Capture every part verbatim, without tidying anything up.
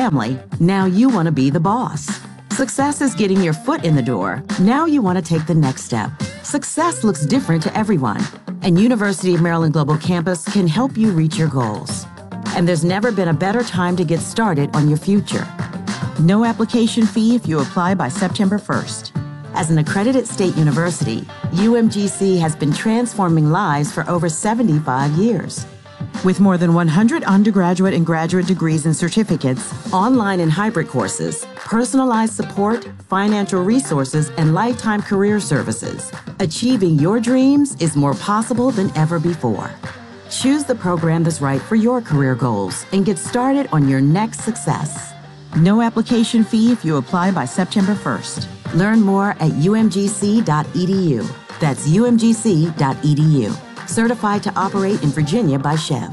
family, now you want to be the boss. Success is getting your foot in the door. Now you want to take the next step. Success looks different to everyone, and University of Maryland Global Campus can help you reach your goals. And there's never been a better time to get started on your future. No application fee if you apply by September first. As an accredited state university, U M G C has been transforming lives for over seventy-five years. With more than one hundred undergraduate and graduate degrees and certificates, online and hybrid courses, personalized support, financial resources, and lifetime career services, achieving your dreams is more possible than ever before. Choose the program that's right for your career goals and get started on your next success. No application fee if you apply by September first. Learn more at U M G C dot E D U. That's U M G C dot E D U. Certified to operate in Virginia by Chev.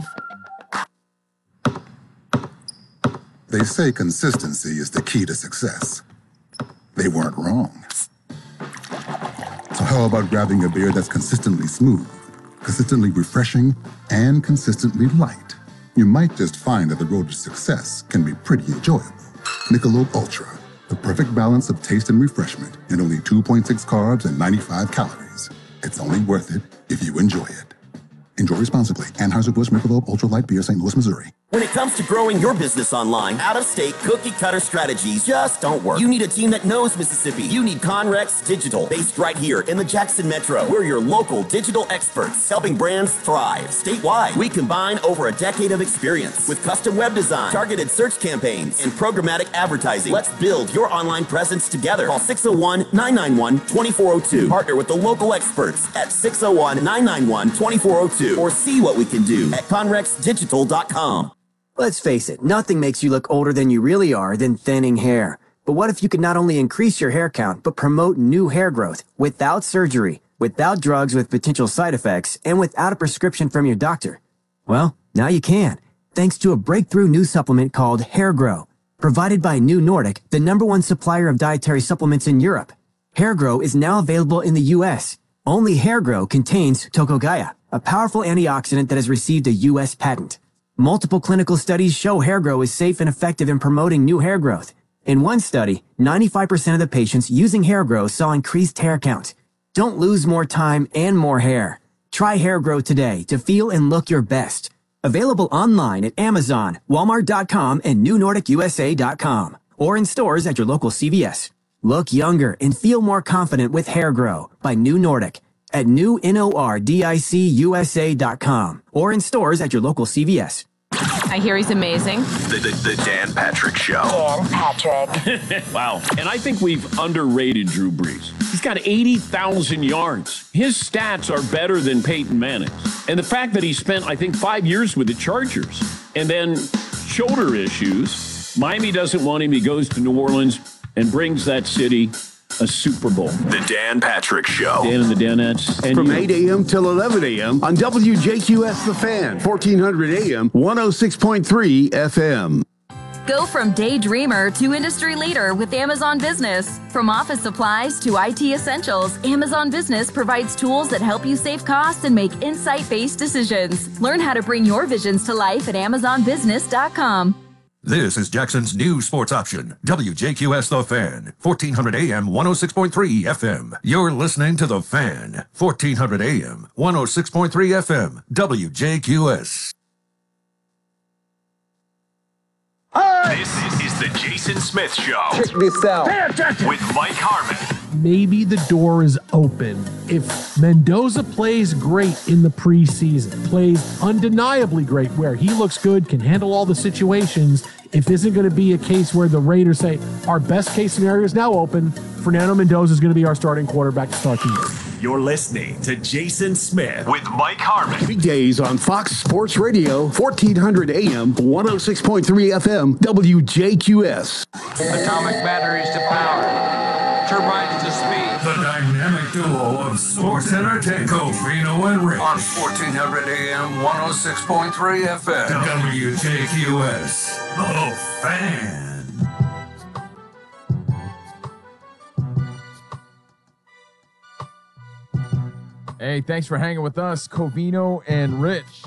They say consistency is the key to success. They weren't wrong. So how about grabbing a beer that's consistently smooth, consistently refreshing, and consistently light? You might just find that the road to success can be pretty enjoyable. Michelob Ultra, the perfect balance of taste and refreshment, and only two point six carbs and ninety-five calories. It's only worth it if you enjoy it. Enjoy responsibly. Anheuser-Busch Michelob Ultra Light Beer, Saint Louis, Missouri. When it comes to growing your business online, out-of-state cookie-cutter strategies just don't work. You need a team that knows Mississippi. You need Conrex Digital, based right here in the Jackson Metro. We're your local digital experts, helping brands thrive statewide. We combine over a decade of experience with custom web design, targeted search campaigns, and programmatic advertising. Let's build your online presence together. Call six oh one, nine nine one, two four oh two. Partner with the local experts at six oh one, nine nine one, two four oh two. Or see what we can do at conrex digital dot com. Let's face it, nothing makes you look older than you really are than thinning hair. But what if you could not only increase your hair count, but promote new hair growth without surgery, without drugs with potential side effects, and without a prescription from your doctor? Well, now you can, thanks to a breakthrough new supplement called Hair Grow, provided by New Nordic, the number one supplier of dietary supplements in Europe. Hair Grow is now available in the U S. Only Hair Grow contains Tocogaya, a powerful antioxidant that has received a U S patent. Multiple clinical studies show Hair Grow is safe and effective in promoting new hair growth. In one study, ninety-five percent of the patients using Hair Grow saw increased hair count. Don't lose more time and more hair. Try Hair Grow today to feel and look your best. Available online at Amazon, Walmart dot com, and New Nordic U S A dot com, or in stores at your local C V S. Look younger and feel more confident with Hair Grow by New Nordic at new nordic U S A dot com or in stores at your local C V S. I hear he's amazing. The, the, the Dan Patrick Show. Dan Patrick. Wow. And I think we've underrated Drew Brees. He's got eighty thousand yards. His stats are better than Peyton Manning's. And the fact that he spent, I think, five years with the Chargers and then shoulder issues, Miami doesn't want him. He goes to New Orleans and brings that city a Super Bowl. The Dan Patrick Show. Dan and the Danettes. And From you. eight a.m. till eleven a.m. on W J Q S The Fan, fourteen hundred A M, one oh six point three F M. Go from daydreamer to industry leader with Amazon Business. From office supplies to I T essentials, Amazon Business provides tools that help you save costs and make insight-based decisions. Learn how to bring your visions to life at amazon business dot com. This is Jackson's new sports option, W J Q S The Fan, fourteen hundred A M, one oh six point three F M. You're listening to The Fan, fourteen hundred A M, one oh six point three F M, W J Q S. This is the Jason Smith Show. Check this out. With Mike Harmon. Maybe the door is open. If Mendoza plays great in the preseason, plays undeniably great, where he looks good, can handle all the situations, if this isn't going to be a case where the Raiders say, our best case scenario is now open, Fernando Mendoza is going to be our starting quarterback to start the year. You're listening to Jason Smith with Mike Harmon. Weekdays on Fox Sports Radio, fourteen hundred A M, one oh six point three F M, W J Q S. Atomic batteries to power, turbines to speed. The dynamic duo of sports entertainment, Covino and Rich. On fourteen hundred A M, one oh six point three F M. W J Q S, The Fan. Hey, thanks for hanging with us, Covino and Rich.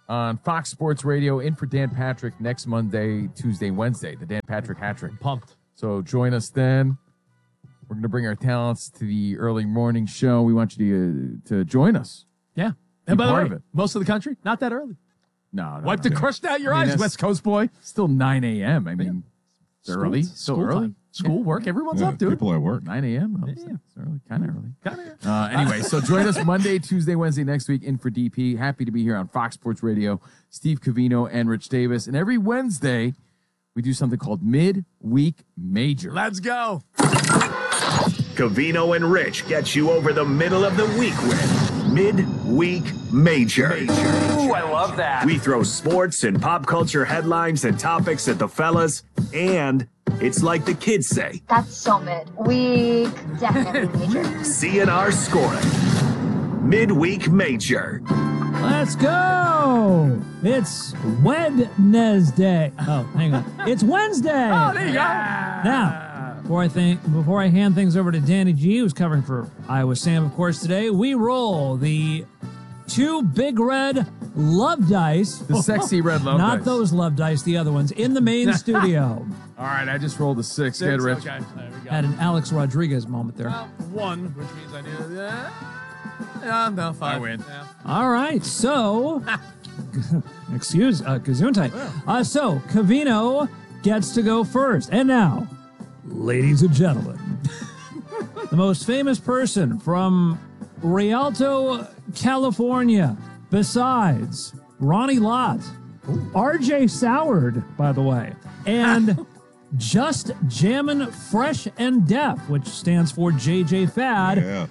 on Fox Sports Radio, in for Dan Patrick next Monday, Tuesday, Wednesday, the Dan Patrick hat trick. Pumped. So join us then. We're going to bring our talents to the early morning show. We want you to, to join us. Yeah. Be And by the part way, of it. most of the country, not that early. No, no. Wiped no. it, crushed out your I mean, eyes, that's West Coast boy. Still nine a.m. I mean, it's School- early. Still school early. time. School, work, everyone's up, dude. People at work. nine a.m. Yeah. It's early. Kind of early. Kinda. Uh, anyway, so join us Monday, Tuesday, Wednesday next week in for D P. Happy to be here on Fox Sports Radio. Steve Covino and Rich Davis. And every Wednesday, we do something called Mid-Week Major. Let's go. Covino and Rich get you over the middle of the week with Mid-Week Major. Ooh, I love that. We throw sports and pop culture headlines and topics at the fellas, and it's like the kids say, That's so mid. We definitely major. C N R scoring. Mid-Week Major. Let's go. It's Wednesday. Oh, hang on. It's Wednesday. Oh, there you go. Now, before I think, before I hand things over to Danny G, who's covering for Iowa Sam, of course, today, we roll the two big red love dice. The sexy red love Not dice. those love dice, the other ones, in the main studio. All right, I just rolled a six. Six, Good, Rich. okay. There we go. Had an Alex Rodriguez moment there. Well, one, which means I knew that. Yeah, no, five. I win. Yeah. All right, so excuse uh, Gesundheit. Uh, so Covino gets to go first, and now, ladies and gentlemen, the most famous person from Rialto, California, besides Ronnie Lott, R J Soward, by the way, and Just Jammin' Fresh and Deaf, which stands for J J Fad, Yeah.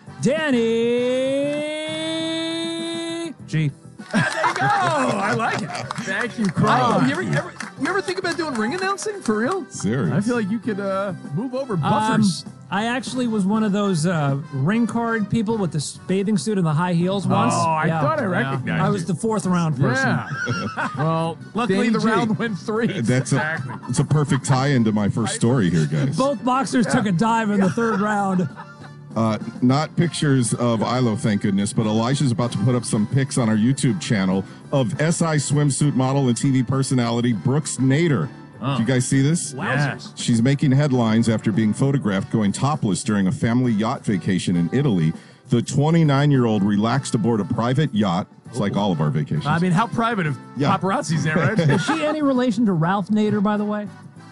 Danny G. There you go. I like it. Thank you, Oh, Crow. you, ever, you, ever, you ever think about doing ring announcing for real? Serious. I feel like you could uh, Move over Um, buffers. I actually was one of those uh, ring card people with the bathing suit and the high heels once. Oh, I Yeah. thought I recognized I you. was the fourth round person. Yeah. Well, Luckily, Danny the G. round went three. That's Exactly. a, it's a perfect tie-in to my first story here, guys. Both boxers took a dive in the third round. Uh, not pictures of Ilo, thank goodness, but Elijah's about to put up some pics on our YouTube channel of S I swimsuit model and T V personality Brooks Nader. Oh. Did you guys see this? Yes. She's making headlines after being photographed going topless during a family yacht vacation in Italy. The twenty-nine-year-old relaxed aboard a private yacht. It's like all of our vacations. I mean, how private of Yeah. paparazzi's there, right? Is she any relation to Ralph Nader, by the way?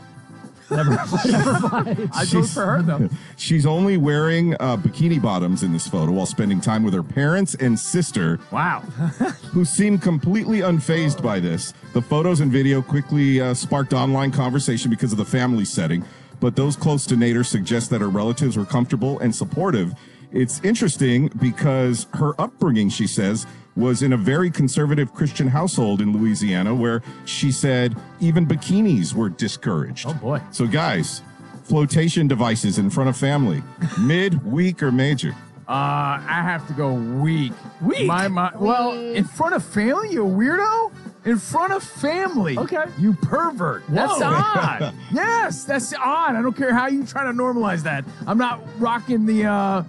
Never, never mind. I vote for her, though. She's only wearing uh, bikini bottoms in this photo while spending time with her parents and sister, Wow. who seem completely unfazed by this. The photos and video quickly uh, sparked online conversation because of the family setting, but those close to Nader suggest that her relatives were comfortable and supportive. It's interesting because her upbringing, she says, was in a very conservative Christian household in Louisiana where she said even bikinis were discouraged. Oh, boy. So, guys, flotation devices in front of family, mid, week, or major? Uh, I have to go weak. Weak? My, my, well, in front of family, you weirdo? In front of family. Okay. You pervert. That's Whoa. odd. Yes, that's odd. I don't care how you try to normalize that. I'm not rocking the uh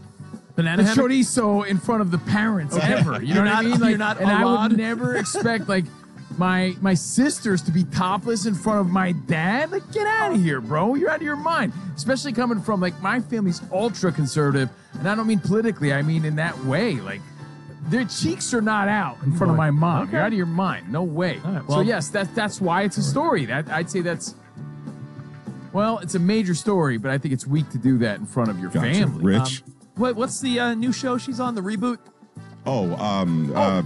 Banana the hammock? chorizo in front of the parents ever. You know You're what not- I mean? you're Like, not and I allowed? would never expect like my my sisters to be topless in front of my dad. Like, get out of here, bro. You're out of your mind. Especially coming from like my family's ultra conservative, and I don't mean politically. I mean in that way. Like, their cheeks are not out in front of my mom. Okay. You're out of your mind. No way. All right, so well- yes, that that's why it's a story. That I'd say that's. Well, it's a major story, but I think it's weak to do that in front of your Gotcha. family. Rich? Um, what, what's the uh, new show she's on, the reboot? oh, um, uh,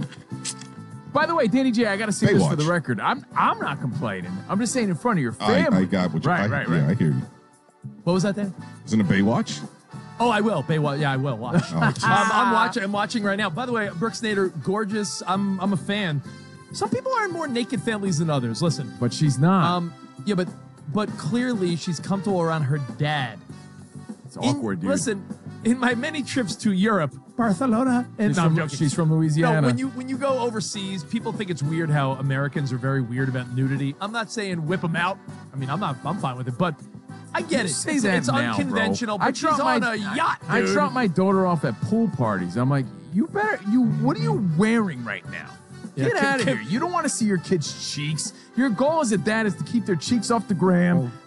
By the way, Danny J, I got to say this for Baywatch. the record. I'm I'm not complaining. I'm just saying in front of your I, family. I got what you right, I, right, right. Yeah, I hear you. What was that, Dan? Isn't it Baywatch? Oh, I will. Baywatch. Yeah, I will watch. Oh, um, I'm watching. I'm watching right now. By the way, Brooks Nader, gorgeous. I'm I'm a fan. Some people are in more naked families than others. Listen, But she's not. um, yeah, but but clearly she's comfortable around her dad. it's In- awkward, dude. Listen, in my many trips to Europe, Barcelona, and she's, no, I'm from, joking. she's from Louisiana. No, when you when you go overseas, people think it's weird how Americans are very weird about nudity. I'm not saying whip them out. I mean, I'm not. I'm fine with it, but I get You it. say it's that it's now, unconventional, bro. but she's on a yacht, I, I dude. drop my daughter off at pool parties. I'm like, you better. You. What are you wearing right now? Get Yeah, out of Kev- here. You don't want to see your kids' cheeks. Your goal as a dad is to keep their cheeks off the gram.